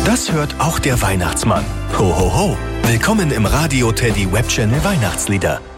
Das hört auch der Weihnachtsmann. Ho, ho, ho. Willkommen im Radio Teddy Web Channel Weihnachtslieder.